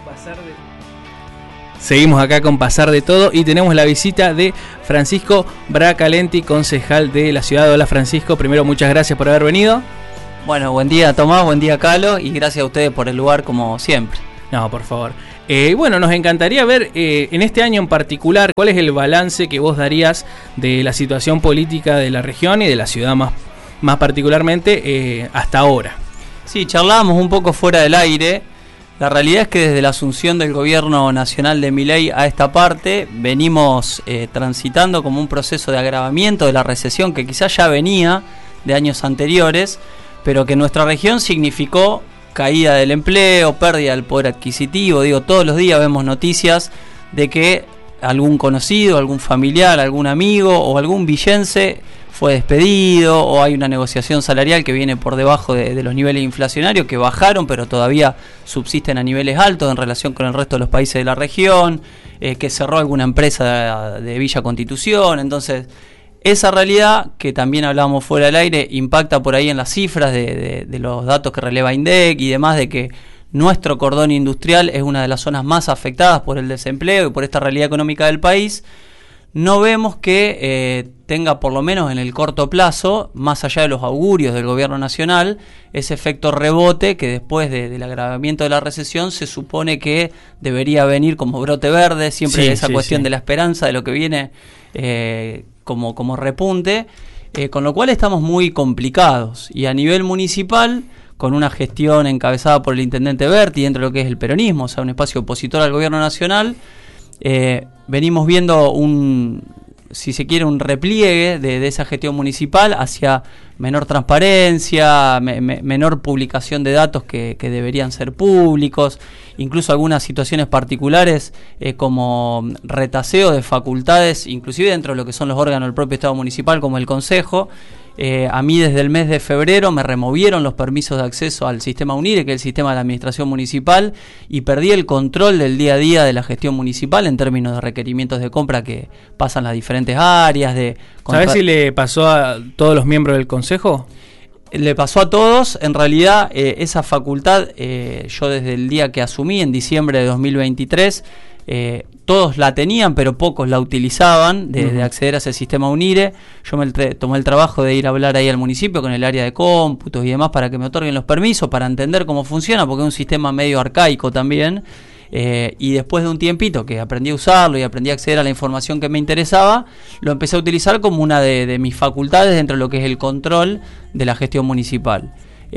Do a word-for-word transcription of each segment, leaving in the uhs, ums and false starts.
Pasar de... Seguimos acá con Pasar de Todo y tenemos la visita de Francisco Bracalenti, concejal de la ciudad. Hola Francisco, primero muchas gracias por haber venido. Bueno, buen día Tomás, buen día Calo y gracias a ustedes por el lugar como siempre. No, por favor. Eh, bueno, nos encantaría ver eh, en este año en particular cuál es el balance que vos darías de la situación política de la región y de la ciudad más, más particularmente eh, hasta ahora. Sí, charlábamos un poco fuera del aire. La realidad es que desde la asunción del gobierno nacional de Milei a esta parte venimos eh, transitando como un proceso de agravamiento de la recesión que quizás ya venía de años anteriores, pero que en nuestra región significó caída del empleo, pérdida del poder adquisitivo. Digo, todos los días vemos noticias de que algún conocido, algún familiar, algún amigo o algún villense fue despedido, o hay una negociación salarial que viene por debajo de, de los niveles inflacionarios que bajaron pero todavía subsisten a niveles altos en relación con el resto de los países de la región, eh, que cerró alguna empresa de, de Villa Constitución. Entonces esa realidad, que también hablábamos fuera del aire, impacta por ahí en las cifras de, de, de los datos que releva INDEC y demás, de que nuestro cordón industrial es una de las zonas más afectadas por el desempleo y por esta realidad económica del país. No vemos que eh, tenga, por lo menos en el corto plazo, más allá de los augurios del gobierno nacional, ese efecto rebote que después de, del agravamiento de la recesión se supone que debería venir como brote verde, siempre sí, esa sí, cuestión sí. de la esperanza, de lo que viene eh, como, como repunte, eh, con lo cual estamos muy complicados. Y a nivel municipal, con una gestión encabezada por el intendente Berti dentro de lo que es el peronismo, o sea, un espacio opositor al gobierno nacional, Eh, venimos viendo un, si se quiere, un repliegue de, de esa gestión municipal hacia menor transparencia, me, me, menor publicación de datos que, que deberían ser públicos, incluso algunas situaciones particulares eh, como retaseo de facultades, inclusive dentro de lo que son los órganos del propio Estado municipal, como el Consejo. Eh, a mí desde el mes de febrero me removieron los permisos de acceso al sistema UNIRE, que es el sistema de la administración municipal, y perdí el control del día a día de la gestión municipal en términos de requerimientos de compra que pasan las diferentes áreas. De contra... ¿Sabés si le pasó a todos los miembros del Consejo? Le pasó a todos. En realidad eh, esa facultad, eh, yo desde el día que asumí, en diciembre de dos mil veintitrés, eh, todos la tenían, pero pocos la utilizaban, de, uh-huh. de acceder a ese sistema UNIRE. Yo me tre- tomé el trabajo de ir a hablar ahí al municipio con el área de cómputos y demás para que me otorguen los permisos, para entender cómo funciona, porque es un sistema medio arcaico también. Eh, y después de un tiempito que aprendí a usarlo y aprendí a acceder a la información que me interesaba, lo empecé a utilizar como una de, de mis facultades dentro de lo que es el control de la gestión municipal.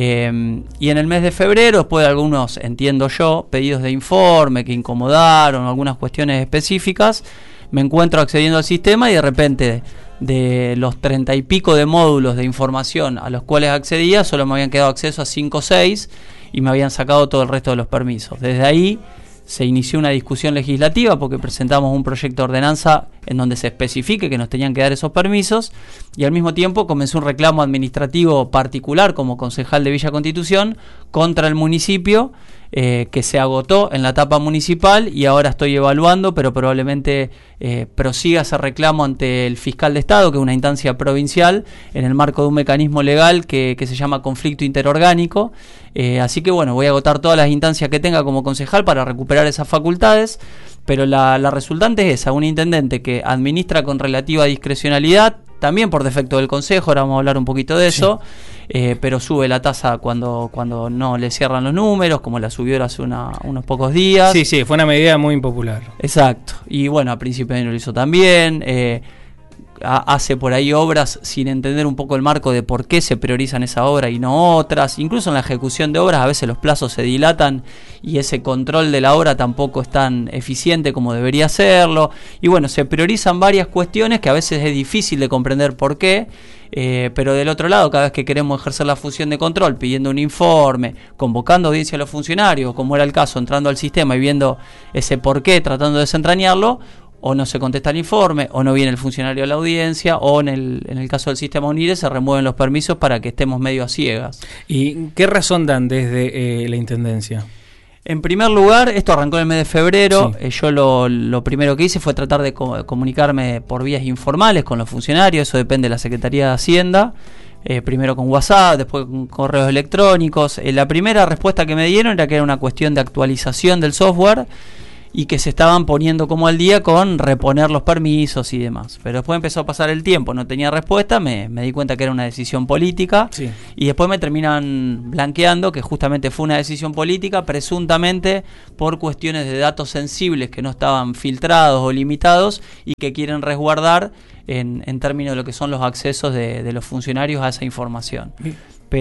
Eh, y en el mes de febrero, después de algunos, entiendo yo, pedidos de informe que incomodaron, algunas cuestiones específicas, me encuentro accediendo al sistema y de repente de los treinta y pico de módulos de información a los cuales accedía, solo me habían quedado acceso a cinco o seis y me habían sacado todo el resto de los permisos. Desde ahí se inició una discusión legislativa porque presentamos un proyecto de ordenanza en donde se especifique que nos tenían que dar esos permisos, y al mismo tiempo comenzó un reclamo administrativo particular como concejal de Villa Constitución contra el municipio, eh, que se agotó en la etapa municipal y ahora estoy evaluando, pero probablemente eh, prosiga ese reclamo ante el fiscal de Estado, que es una instancia provincial, en el marco de un mecanismo legal que, que se llama conflicto interorgánico. Eh, así que bueno, voy a agotar todas las instancias que tenga como concejal para recuperar esas facultades, pero la, la resultante es esa, un intendente que administra con relativa discrecionalidad, también por defecto del consejo, ahora vamos a hablar un poquito de eso, sí. eh, pero sube la tasa cuando, cuando no le cierran los números, como la subió hace una, unos pocos días. Sí, sí, fue una medida muy impopular. Exacto, y bueno, a principio de año lo hizo también. eh, hace por ahí obras sin entender un poco el marco de por qué se priorizan esa obra y no otras. Incluso en la ejecución de obras a veces los plazos se dilatan y ese control de la obra tampoco es tan eficiente como debería serlo. Y bueno, se priorizan varias cuestiones que a veces es difícil de comprender por qué. Eh, pero del otro lado, cada vez que queremos ejercer la función de control, pidiendo un informe, convocando audiencia a los funcionarios, como era el caso, entrando al sistema y viendo ese por qué, tratando de desentrañarlo, o no se contesta el informe, o no viene el funcionario a la audiencia, o en el, en el caso del sistema UNIRE se remueven los permisos para que estemos medio a ciegas. ¿Y qué razón dan desde eh, la Intendencia? En primer lugar, esto arrancó en el mes de febrero. Sí. Eh, yo lo, lo primero que hice fue tratar de co- comunicarme por vías informales con los funcionarios, eso depende de la Secretaría de Hacienda. eh, primero con WhatsApp, después con correos electrónicos. Eh, la primera respuesta que me dieron era que era una cuestión de actualización del software y que se estaban poniendo como al día con reponer los permisos y demás. Pero después empezó a pasar el tiempo, no tenía respuesta, me, me di cuenta que era una decisión política, sí. Y después me terminan blanqueando que justamente fue una decisión política, presuntamente por cuestiones de datos sensibles que no estaban filtrados o limitados y que quieren resguardar en, en términos de lo que son los accesos de, de los funcionarios a esa información. Sí.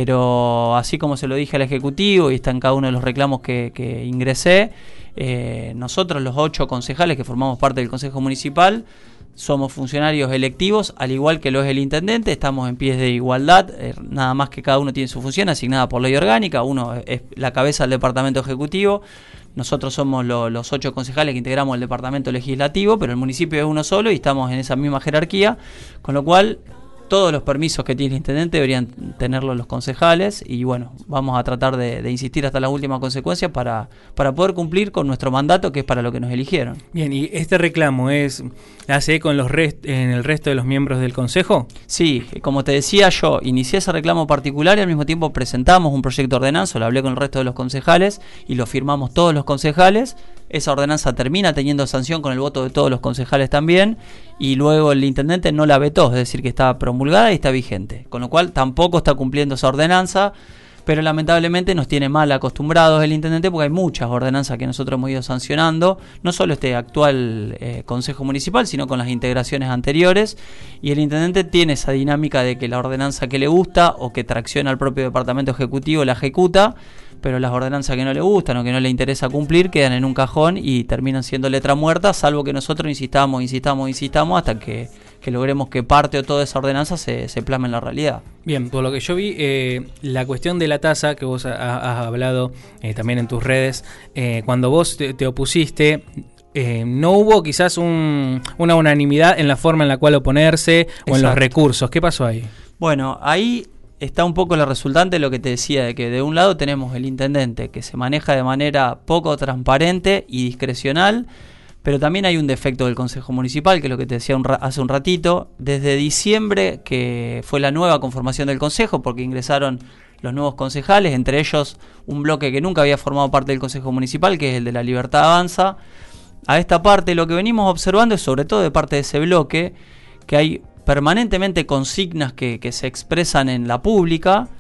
Pero así como se lo dije al Ejecutivo y está en cada uno de los reclamos que, que ingresé, eh, nosotros los ocho concejales que formamos parte del Consejo Municipal somos funcionarios electivos, al igual que lo es el Intendente, estamos en pies de igualdad, eh, nada más que cada uno tiene su función asignada por ley orgánica, uno es la cabeza del Departamento Ejecutivo, nosotros somos lo, los ocho concejales que integramos el Departamento Legislativo, pero el municipio es uno solo y estamos en esa misma jerarquía, con lo cual todos los permisos que tiene el Intendente deberían tenerlos los concejales y bueno, vamos a tratar de, de insistir hasta las últimas consecuencias para, para poder cumplir con nuestro mandato, que es para lo que nos eligieron. Bien, ¿y este reclamo es hace con los rest, en el resto de los miembros del Consejo? Sí, como te decía, yo inicié ese reclamo particular y al mismo tiempo presentamos un proyecto de ordenanza, lo hablé con el resto de los concejales y lo firmamos todos los concejales. Esa ordenanza termina teniendo sanción con el voto de todos los concejales también y luego el Intendente no la vetó, es decir, que está promulgada y está vigente, con lo cual tampoco está cumpliendo esa ordenanza, pero lamentablemente nos tiene mal acostumbrados el Intendente porque hay muchas ordenanzas que nosotros hemos ido sancionando, no solo este actual eh, Consejo Municipal, sino con las integraciones anteriores, y el Intendente tiene esa dinámica de que la ordenanza que le gusta o que tracciona al propio Departamento Ejecutivo la ejecuta, pero las ordenanzas que no le gustan o que no le interesa cumplir quedan en un cajón y terminan siendo letra muerta, salvo que nosotros insistamos, insistamos, insistamos hasta que, que logremos que parte o toda esa ordenanza se, se plasme en la realidad. Bien, por lo que yo vi, eh, la cuestión de la tasa que vos ha, has hablado eh, también en tus redes, eh, cuando vos te, te opusiste, Eh, no hubo quizás un, una unanimidad en la forma en la cual oponerse. Exacto. O en los recursos. ¿Qué pasó ahí? Bueno, ahí está un poco la resultante de lo que te decía, de que de un lado tenemos el Intendente que se maneja de manera poco transparente y discrecional, pero también hay un defecto del Consejo Municipal, que es lo que te decía un ra- hace un ratito. Desde diciembre, que fue la nueva conformación del Consejo, porque ingresaron los nuevos concejales, entre ellos un bloque que nunca había formado parte del Consejo Municipal, que es el de La Libertad Avanza. A esta parte lo que venimos observando es, sobre todo de parte de ese bloque, que hay permanentemente consignas que, que se expresan en la pública,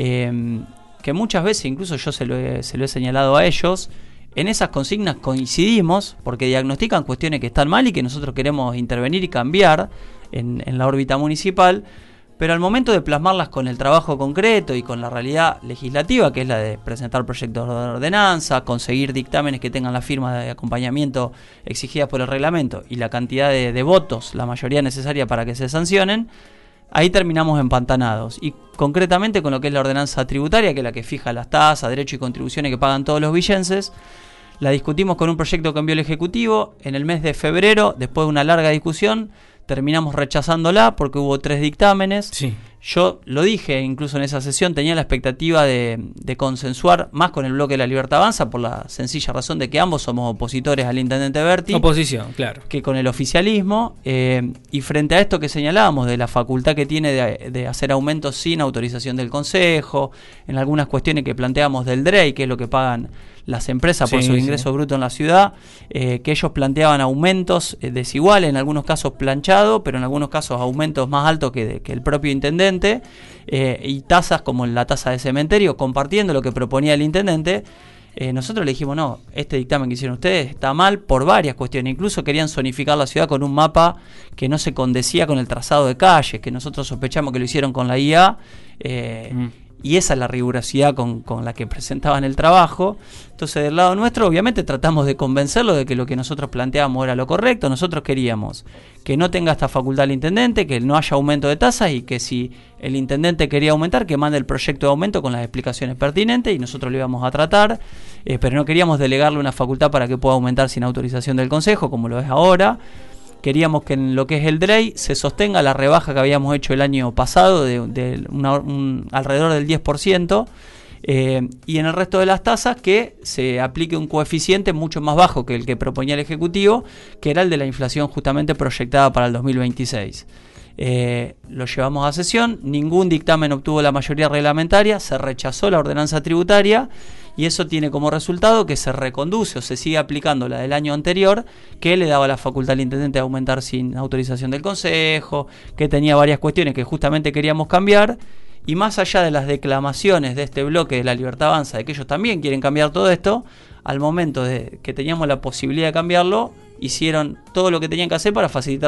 eh, que muchas veces, incluso yo se lo, he, se lo he señalado a ellos, en esas consignas coincidimos porque diagnostican cuestiones que están mal y que nosotros queremos intervenir y cambiar en, en la órbita municipal, pero al momento de plasmarlas con el trabajo concreto y con la realidad legislativa, que es la de presentar proyectos de ordenanza, conseguir dictámenes que tengan la firma de acompañamiento exigida por el reglamento y la cantidad de, de votos, la mayoría necesaria para que se sancionen, ahí terminamos empantanados. Y concretamente con lo que es la ordenanza tributaria, que es la que fija las tasas, derechos y contribuciones que pagan todos los villenses, la discutimos con un proyecto que envió el Ejecutivo en el mes de febrero, después de una larga discusión, terminamos rechazándola porque hubo tres dictámenes. Sí. Yo lo dije, incluso en esa sesión, tenía la expectativa de, de consensuar más con el bloque de La Libertad Avanza por la sencilla razón de que ambos somos opositores al Intendente Berti. Oposición, claro. Que con el oficialismo. Eh, y frente a esto que señalábamos de la facultad que tiene de, de hacer aumentos sin autorización del Consejo, en algunas cuestiones que planteamos del D R E I, que es lo que pagan las empresas por sí, su ingreso sí. bruto en la ciudad, eh, que ellos planteaban aumentos eh, desiguales, en algunos casos planchado, pero en algunos casos aumentos más altos que, de, que el propio Intendente, eh, y tasas como la tasa de cementerio, compartiendo lo que proponía el Intendente. Eh, nosotros le dijimos, no, este dictamen que hicieron ustedes está mal por varias cuestiones. Incluso querían zonificar la ciudad con un mapa que no se condecía con el trazado de calles, que nosotros sospechamos que lo hicieron con la I A, eh, mm. y esa es la rigurosidad con, con la que presentaban el trabajo. Entonces, del lado nuestro, obviamente tratamos de convencerlo de que lo que nosotros planteábamos era lo correcto. Nosotros queríamos que no tenga esta facultad el Intendente, que no haya aumento de tasas y que si el Intendente quería aumentar, que mande el proyecto de aumento con las explicaciones pertinentes y nosotros lo íbamos a tratar, eh, pero no queríamos delegarle una facultad para que pueda aumentar sin autorización del Consejo, como lo es ahora. Queríamos que en lo que es el D R E I se sostenga la rebaja que habíamos hecho el año pasado de, de una, un, alrededor del diez por ciento, eh, y en el resto de las tasas que se aplique un coeficiente mucho más bajo que el que proponía el Ejecutivo, que era el de la inflación justamente proyectada para el dos mil veintiséis. Eh, lo llevamos a sesión, ningún dictamen obtuvo la mayoría reglamentaria, se rechazó la ordenanza tributaria y eso tiene como resultado que se reconduce o se sigue aplicando la del año anterior, que le daba la facultad al intendente de aumentar sin autorización del consejo, que tenía varias cuestiones que justamente queríamos cambiar. Y más allá de las declamaciones de este bloque de La Libertad Avanza, de que ellos también quieren cambiar todo esto, al momento de que teníamos la posibilidad de cambiarlo, hicieron todo lo que tenían que hacer para facilitar